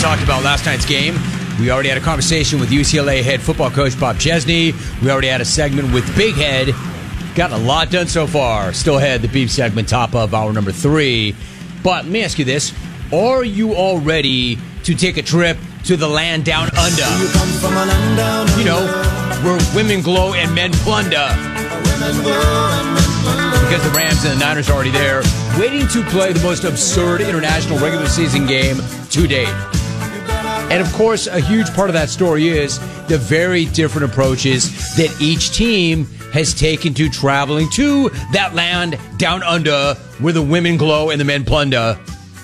talked about last night's game. We already had a conversation with UCLA head football coach Bob Chesney. We already had a segment with Big Head. Gotten a lot done so far. Still ahead, the beef segment, top of hour number 3. But let me ask you this. Are you all ready to take a trip to the land down under? You know, where women glow and men plunder. Because the Rams and the Niners are already there, waiting to play the most absurd international regular season game to date. And of course, a huge part of that story is the very different approaches that each team has taken to traveling to that land down under where the women glow and the men plunder,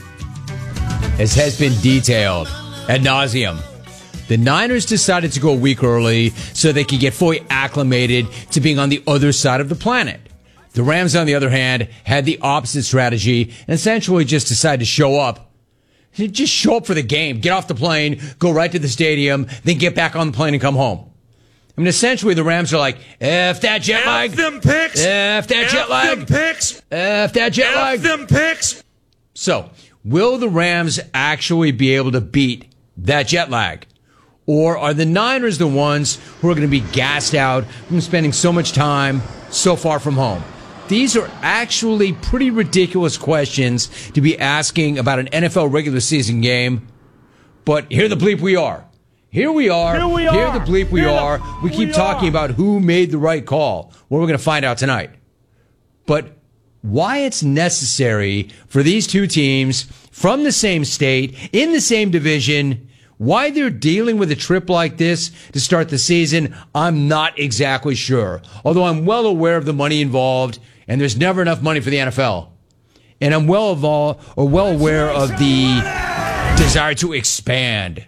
as has been detailed ad nauseum. The Niners decided to go a week early so they could get fully acclimated to being on the other side of the planet. The Rams, on the other hand, had the opposite strategy and essentially just decided to show up. Just show up for the game, get off the plane, go right to the stadium, then get back on the plane and come home. I mean, essentially, the Rams are like, F that jet lag. F them picks. F that jet lag. F them picks. F that jet lag. F them picks. So, will the Rams actually be able to beat that jet lag? Or are the Niners the ones who are going to be gassed out from spending so much time so far from home? These are actually pretty ridiculous questions to be asking about an NFL regular season game. But here the bleep we are. Here we are. Here the bleep we are. We keep talking about who made the right call. Well, we're going to find out tonight. But why it's necessary for these two teams from the same state, in the same division, why they're dealing with a trip like this to start the season, I'm not exactly sure. Although I'm well aware of the money involved, and there's never enough money for the NFL. And I'm well aware of the desire to expand.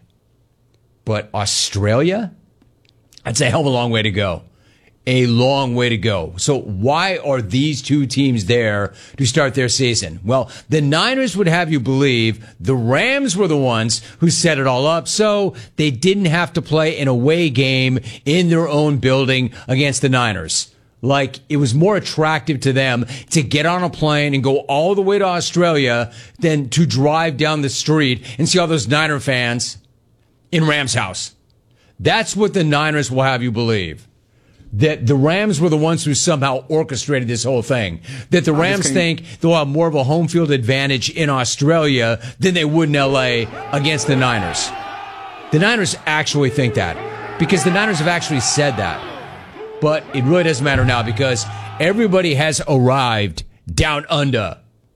But Australia? That's a hell of a long way to go. A long way to go. So why are these two teams there to start their season? Well, the Niners would have you believe the Rams were the ones who set it all up, so they didn't have to play an away game in their own building against the Niners. Like, it was more attractive to them to get on a plane and go all the way to Australia than to drive down the street and see all those Niner fans in Rams house. That's what the Niners will have you believe. That the Rams were the ones who somehow orchestrated this whole thing. That the Rams think they'll have more of a home field advantage in Australia than they would in LA against the Niners. The Niners actually think that because the Niners have actually said that. But it really doesn't matter now because everybody has arrived down under.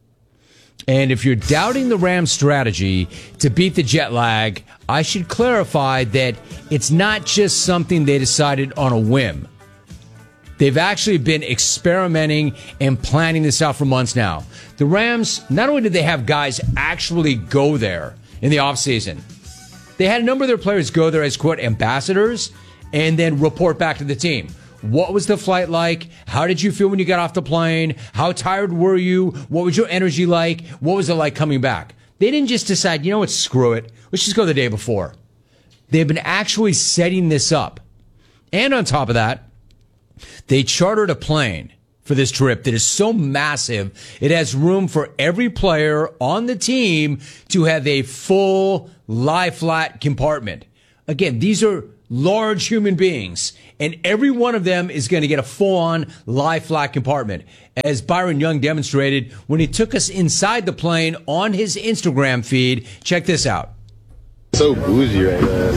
And if you're doubting the Rams' strategy to beat the jet lag, I should clarify that it's not just something they decided on a whim. They've actually been experimenting and planning this out for months now. The Rams, not only did they have guys actually go there in the offseason, they had a number of their players go there as, quote, ambassadors and then report back to the team. What was the flight like? How did you feel when you got off the plane? How tired were you? What was your energy like? What was it like coming back? They didn't just decide, you know what, screw it. Let's just go the day before. They've been actually setting this up. And on top of that, they chartered a plane for this trip that is so massive, it has room for every player on the team to have a full lie-flat compartment. Again, these are large human beings, and every one of them is going to get a full-on lie-flat compartment, as Byron Young demonstrated when he took us inside the plane on his Instagram feed. Check this out. So bougie right now.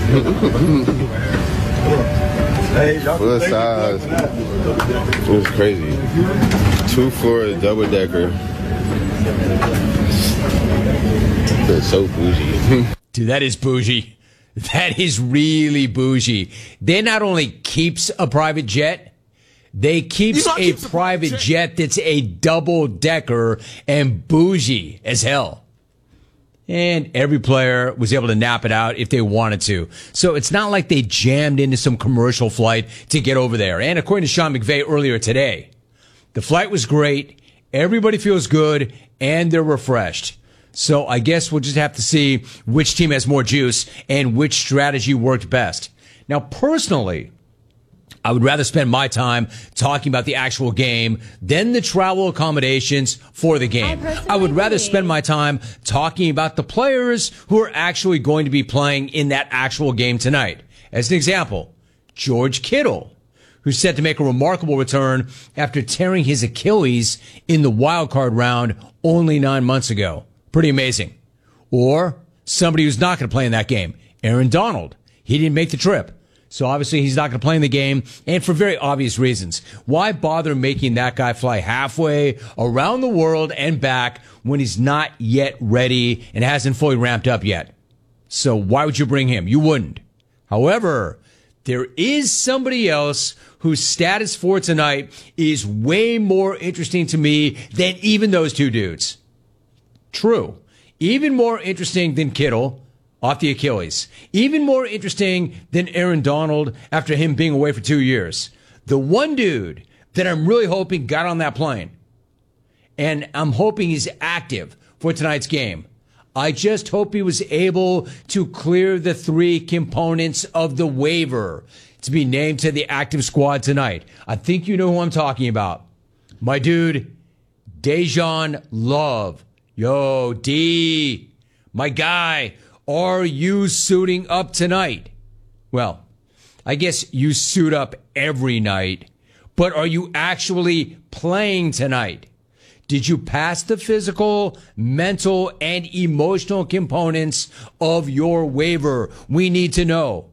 Full size. It was crazy. 2-floor double-decker. That's so bougie. Dude, that is bougie. That is really bougie. They not only keeps a private jet, they keeps a private jet that's a double-decker and bougie as hell. And every player was able to nap it out if they wanted to. So it's not like they jammed into some commercial flight to get over there. And according to Sean McVay earlier today, the flight was great, everybody feels good, and they're refreshed. So I guess we'll just have to see which team has more juice and which strategy worked best. Now, personally, I would rather spend my time talking about the actual game than the travel accommodations for the game. I would rather spend my time talking about the players who are actually going to be playing in that actual game tonight. As an example, George Kittle, who's set to make a remarkable return after tearing his Achilles in the wild card round only 9 months ago. Pretty amazing. Or somebody who's not going to play in that game, Aaron Donald. He didn't make the trip. So obviously he's not going to play in the game, and for very obvious reasons. Why bother making that guy fly halfway around the world and back when he's not yet ready and hasn't fully ramped up yet? So why would you bring him? You wouldn't. However, there is somebody else whose status for tonight is way more interesting to me than even those two dudes. True. Even more interesting than Kittle off the Achilles. Even more interesting than Aaron Donald after him being away for 2 years. The one dude that I'm really hoping got on that plane, and I'm hoping he's active for tonight's game. I just hope he was able to clear the 3 components of the waiver to be named to the active squad tonight. I think you know who I'm talking about. My dude, Dejan Love. Yo, D, my guy. Are you suiting up tonight? Well, I guess you suit up every night, but are you actually playing tonight? Did you pass the physical, mental, and emotional components of your waiver? We need to know.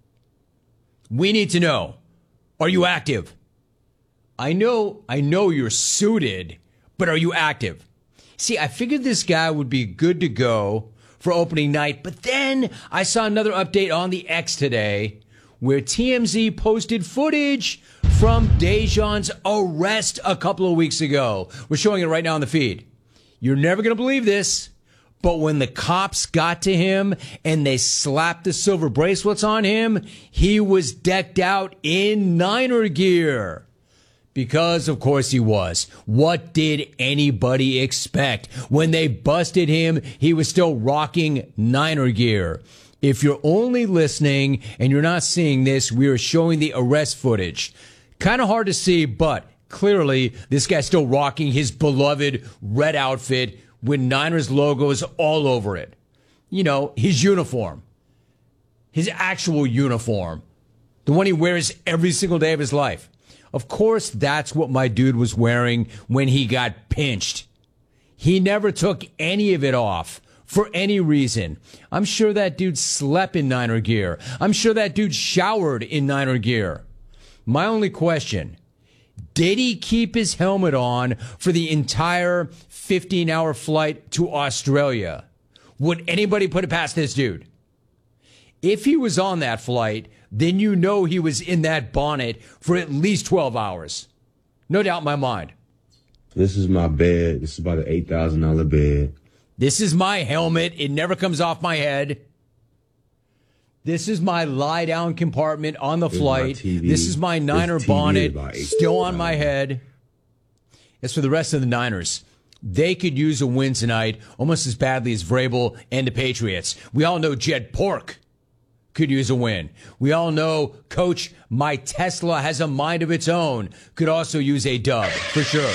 We need to know. Are you active? I know you're suited, but are you active? See, I figured this guy would be good to go for opening night, but then I saw another update on the X today where TMZ posted footage from Dejan's arrest a couple of weeks ago. We're showing it right now on the feed. You're never going to believe this, but when the cops got to him and they slapped the silver bracelets on him, he was decked out in Niner gear. Because, of course, he was. What did anybody expect? When they busted him, he was still rocking Niner gear. If you're only listening and you're not seeing this, we are showing the arrest footage. Kind of hard to see, but clearly this guy's still rocking his beloved red outfit with Niners logos all over it. You know, his uniform. His actual uniform. The one he wears every single day of his life. Of course, that's what my dude was wearing when he got pinched. He never took any of it off for any reason. I'm sure that dude slept in Niner gear. I'm sure that dude showered in Niner gear. My only question, did he keep his helmet on for the entire 15-hour flight to Australia? Would anybody put it past this dude? If he was on that flight, then you know he was in that bonnet for at least 12 hours. No doubt in my mind. This is my bed. This is about an $8,000 bed. This is my helmet. It never comes off my head. This is my lie-down compartment on the flight. This is my Niner bonnet still on my head. As for the rest of the Niners, they could use a win tonight almost as badly as Vrabel and the Patriots. We all know Jed Pork could use a win. We all know Coach My Tesla Has a Mind of Its Own could also use a dub, for sure.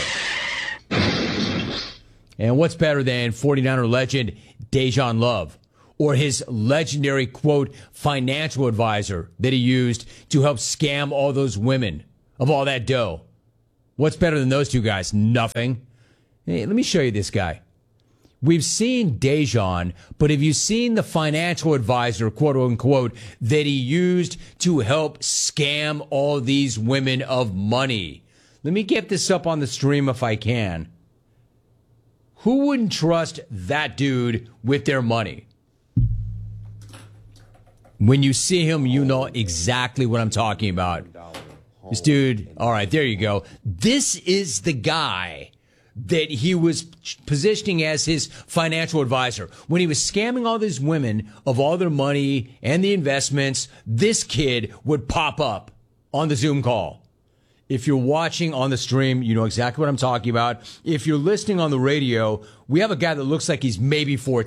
And what's better than 49er legend Dejan Love or his legendary, quote, financial advisor that he used to help scam all those women of all that dough? What's better than those two guys? Nothing. Hey, let me show you this guy. We've seen Dejan, but have you seen the financial advisor, quote unquote, that he used to help scam all these women of money? Let me get this up on the stream if I can. Who wouldn't trust that dude with their money? When you see him, you know exactly what I'm talking about. This dude, all right, there you go. This is the guy that he was positioning as his financial advisor. When he was scamming all these women of all their money and the investments, this kid would pop up on the Zoom call. If you're watching on the stream, you know exactly what I'm talking about. If you're listening on the radio, we have a guy that looks like he's maybe 14.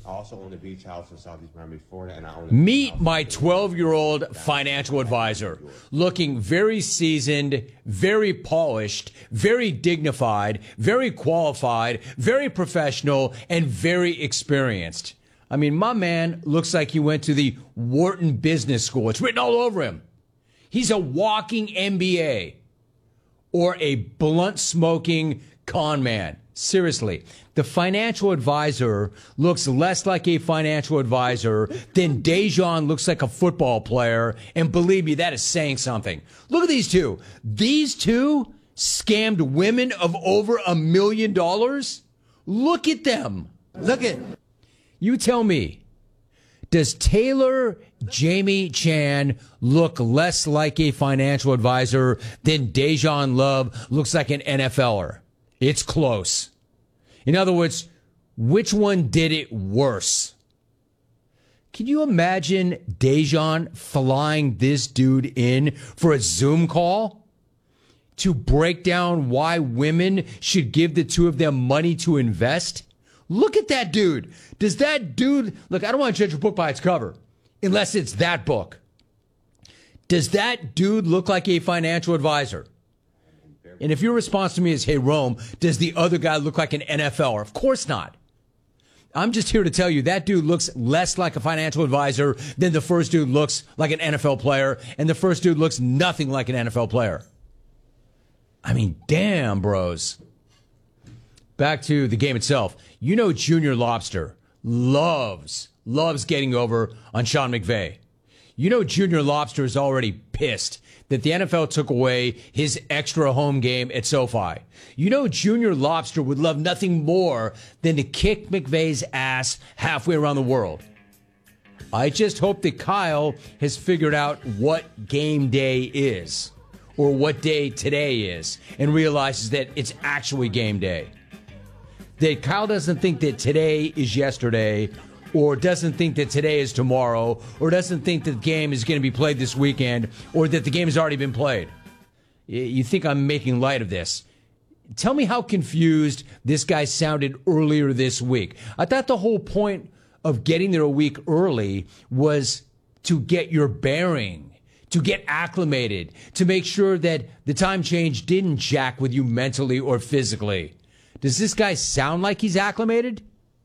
I also own a beach house in Southeast Miami, Florida, and I own a Meet my 12-year-old financial advisor, looking very seasoned, very polished, very dignified, very qualified, very professional, and very experienced. I mean, my man looks like he went to the Wharton Business School. It's written all over him. He's a walking MBA or a blunt-smoking con man. Seriously, the financial advisor looks less like a financial advisor than Dejan looks like a football player. And believe me, that is saying something. Look at these two. These two scammed women of over $1 million. Look at them. Look at. You tell me, does Taylor Jamie Chan look less like a financial advisor than Dejan Love looks like an NFLer? It's close. In other words, which one did it worse? Can you imagine Dejan flying this dude in for a Zoom call to break down why women should give the two of them money to invest? Look at that dude. Does that dude, look, I don't want to judge a book by its cover, unless it's that book. Does that dude look like a financial advisor? And if your response to me is, hey, Rome, does the other guy look like an NFLer? Of course not. I'm just here to tell you that dude looks less like a financial advisor than the first dude looks like an NFL player, and the first dude looks nothing like an NFL player. I mean, damn, bros. Back to the game itself. You know Junior Lobster loves getting over on Sean McVay. You know Junior Lobster is already pissed that the NFL took away his extra home game at SoFi. You know Junior Lobster would love nothing more than to kick McVay's ass halfway around the world. I just hope that Kyle has figured out what game day is, or what day today is, and realizes that it's actually game day. That Kyle doesn't think that today is yesterday, or doesn't think that today is tomorrow, or doesn't think that the game is going to be played this weekend, or that the game has already been played. You think I'm making light of this. Tell me how confused this guy sounded earlier this week. I thought the whole point of getting there a week early was to get your bearing, to get acclimated, to make sure that the time change didn't jack with you mentally or physically. Does this guy sound like he's acclimated?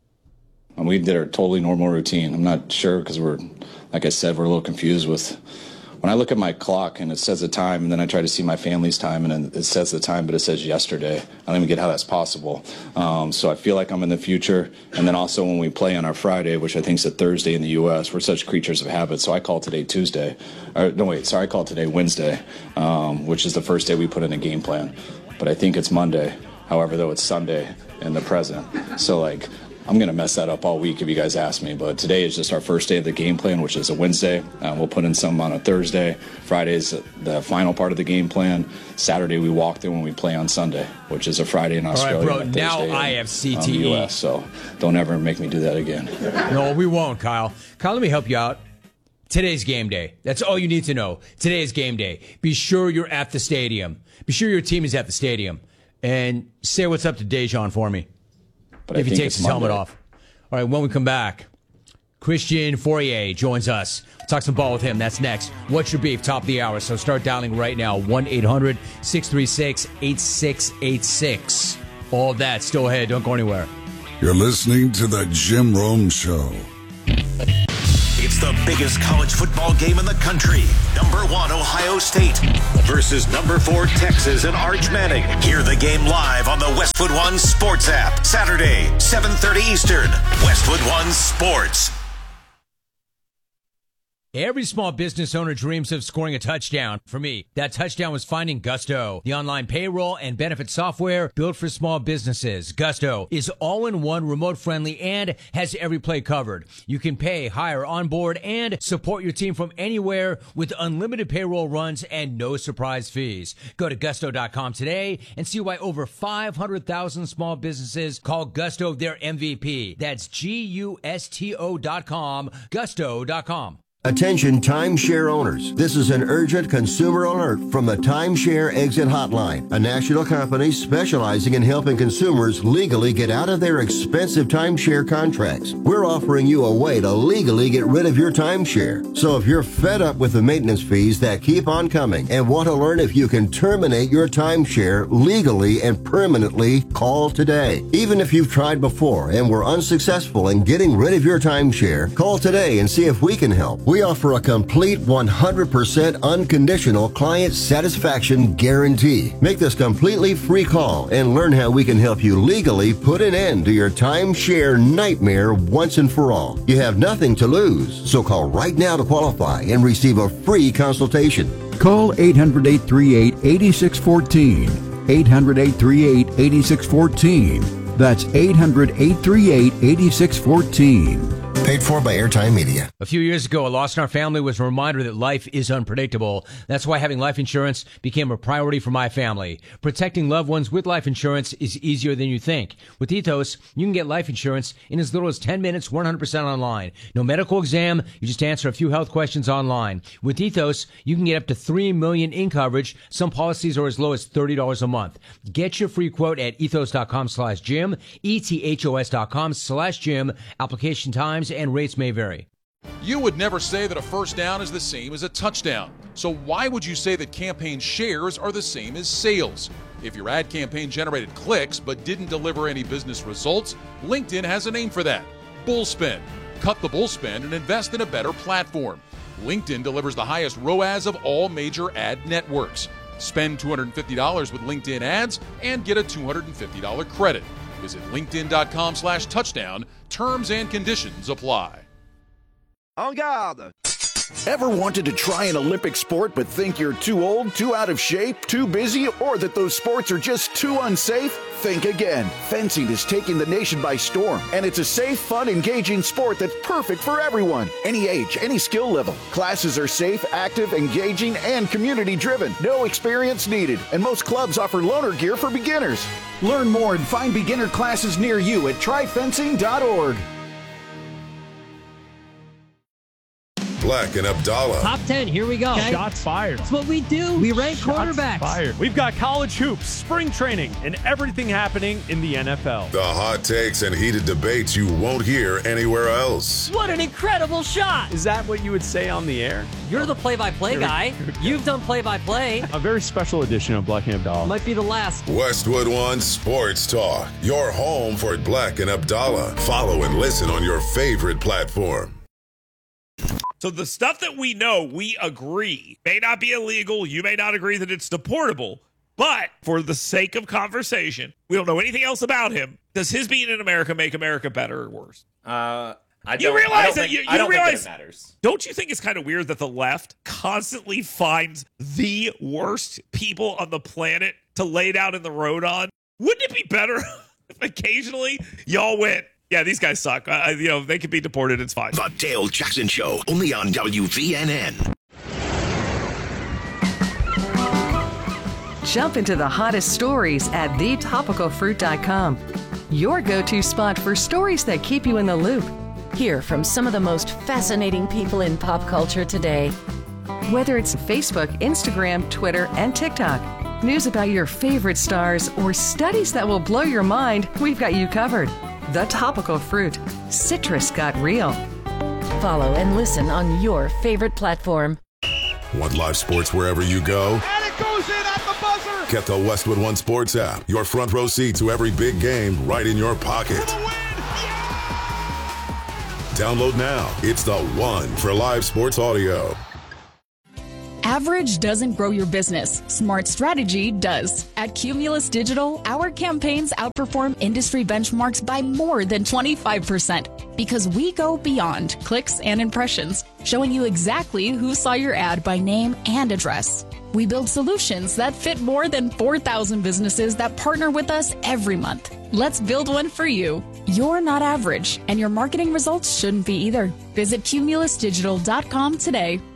We did our totally normal routine. I'm not sure because like I said, we're a little confused with, when I look at my clock and it says the time, and then I try to see my family's time and then it says the time, but it says yesterday. I don't even get how that's possible. So I feel like I'm in the future. And then also when we play on our Friday, which I think is a Thursday in the U.S., we're such creatures of habit. So I call today Tuesday. I call today Wednesday, which is the first day we put in a game plan. But I think it's Monday. However, though, it's Sunday in the present. So, I'm going to mess that up all week if you guys ask me. But today is just our first day of the game plan, which is a Wednesday. We'll put in some on a Thursday. Friday's the final part of the game plan. Saturday, we walk through when we play on Sunday, which is a Friday in Australia. All right, bro, now I have CTE. The US, so don't ever make me do that again. No, we won't, Kyle. Kyle, let me help you out. Today's game day. That's all you need to know. Today is game day. Be sure you're at the stadium. Be sure your team is at the stadium. And say what's up to Dejan for me. But if he takes his helmet off. All right, when we come back, Christian Fourier joins us. We'll talk some ball with him. That's next. What's your beef? Top of the hour. So start dialing right now. 1-800-636-8686. All of that still ahead. Don't go anywhere. You're listening to The Jim Rome Show. It's the biggest college football game in the country. Number 1, Ohio State versus number 4, Texas and Arch Manning. Hear the game live on the Westwood One Sports app. Saturday, 7:30 Eastern. Westwood One Sports. Every small business owner dreams of scoring a touchdown. For me, that touchdown was finding Gusto, the online payroll and benefit software built for small businesses. Gusto is all-in-one, remote-friendly, and has every play covered. You can pay, hire, onboard, and support your team from anywhere with unlimited payroll runs and no surprise fees. Go to Gusto.com today and see why over 500,000 small businesses call Gusto their MVP. That's Gusto.com, Gusto.com. Attention timeshare owners. This is an urgent consumer alert from the Timeshare Exit Hotline, a national company specializing in helping consumers legally get out of their expensive timeshare contracts. We're offering you a way to legally get rid of your timeshare. So if you're fed up with the maintenance fees that keep on coming and want to learn if you can terminate your timeshare legally and permanently, call today. Even if you've tried before and were unsuccessful in getting rid of your timeshare, call today and see if we can help. We offer a complete 100% unconditional client satisfaction guarantee. Make this completely free call and learn how we can help you legally put an end to your timeshare nightmare once and for all. You have nothing to lose, so call right now to qualify and receive a free consultation. Call 800-838-8614. 800-838-8614. That's 800-838-8614. Paid for by Airtime Media. A few years ago, a loss in our family was a reminder that life is unpredictable. That's why having life insurance became a priority for my family. Protecting loved ones with life insurance is easier than you think. With Ethos, you can get life insurance in as little as 10 minutes, 100% online. No medical exam, you just answer a few health questions online. With Ethos, you can get up to $3 million in coverage. Some policies are as low as $30 a month. Get your free quote at ethos.com/Jim, ethos.com/Jim. Application times and rates may vary. You would never say that a first down is the same as a touchdown. So why would you say that campaign shares are the same as sales? If your ad campaign generated clicks but didn't deliver any business results, LinkedIn has a name for that: bullspend. Cut the bullspend and invest in a better platform. LinkedIn delivers the highest ROAS of all major ad networks. Spend $250 with LinkedIn ads and get a $250 credit. Visit linkedin.com/touchdown. Terms and conditions apply. En garde! Ever wanted to try an Olympic sport but think you're too old, too out of shape, too busy, or that those sports are just too unsafe? Think again. Fencing is taking the nation by storm, and it's a safe, fun, engaging sport that's perfect for everyone. Any age, any skill level. Classes are safe, active, engaging, and community-driven. No experience needed, and most clubs offer loaner gear for beginners. Learn more and find beginner classes near you at tryfencing.org. Black and Abdallah. Top 10, here we go. Okay. Shots fired. That's what we do. We rank quarterbacks. Fired. We've got college hoops, spring training, and everything happening in the NFL. The hot takes and heated debates you won't hear anywhere else. What an incredible shot. Is that what you would say on the air? You're the play-by-play guy. You've done play-by-play. A very special edition of Black and Abdallah. Might be the last. Westwood One Sports Talk. Your home for Black and Abdallah. Follow and listen on your favorite platform. So the stuff that we know, we agree, may not be illegal. You may not agree that it's deportable. But for the sake of conversation, we don't know anything else about him. Does his being in America make America better or worse? I don't think it matters. Don't you think it's kind of weird that the left constantly finds the worst people on the planet to lay down in the road on? Wouldn't it be better if occasionally y'all went, yeah, these guys suck. They could be deported. It's fine. The Dale Jackson Show, only on WVNN. Jump into the hottest stories at thetopicalfruit.com. Your go-to spot for stories that keep you in the loop. Hear from some of the most fascinating people in pop culture today. Whether it's Facebook, Instagram, Twitter, and TikTok, news about your favorite stars, or studies that will blow your mind, we've got you covered. The Topical Fruit. Citrus got real. Follow and listen on your favorite platform. Want live sports wherever you go? And it goes in at the buzzer! Get the Westwood One Sports app. Your front row seat to every big game right in your pocket. Download now. It's the one for live sports audio. Average doesn't grow your business. Smart strategy does. At Cumulus Digital, our campaigns outperform industry benchmarks by more than 25% because we go beyond clicks and impressions, showing you exactly who saw your ad by name and address. We build solutions that fit more than 4,000 businesses that partner with us every month. Let's build one for you. You're not average, and your marketing results shouldn't be either. Visit cumulusdigital.com today.